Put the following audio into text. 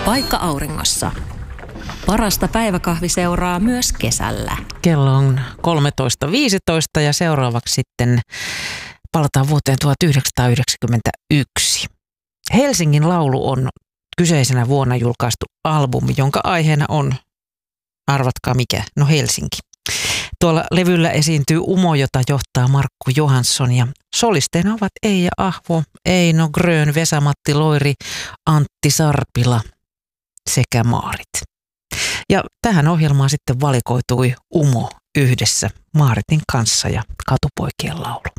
Paikka auringossa. Parasta päiväkahvi seuraa myös kesällä. Kello on 13.15 ja seuraavaksi sitten palataan vuoteen 1991. Helsingin laulu on kyseisenä vuonna julkaistu albumi, jonka aiheena on, arvatkaa mikä, no Helsinki. Tuolla levyllä esiintyy Umo, jota johtaa Markku Johansson ja solisteina ovat Eija Ahvo, Eino Grön, Vesa-Matti Loiri, Antti Sarpila sekä Maarit. Ja tähän ohjelmaan sitten valikoitui Umo yhdessä Maaritin kanssa ja Katupoikien laulu.